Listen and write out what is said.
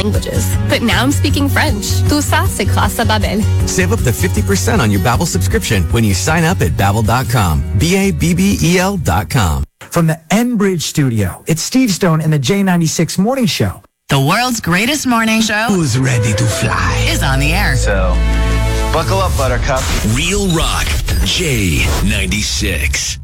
languages. But now I'm speaking French. Tout ça, c'est grâce à Babbel. Save up to 50% on your Babbel subscription when you sign up at Babbel.com. Babbel.com. From the Enbridge studio, it's Steve Stone and the J96 Morning Show. The world's greatest morning show Who's ready to fly? is on the air. So, buckle up, Buttercup. Real Rock J96.